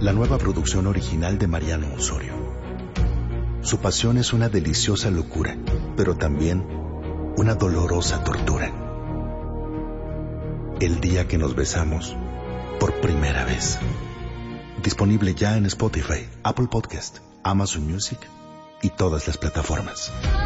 la nueva producción original de Mariano Osorio. Su pasión es una deliciosa locura, pero también una dolorosa tortura. El día que nos besamos por primera vez. Disponible ya en Spotify, Apple Podcast, Amazon Music y todas las plataformas.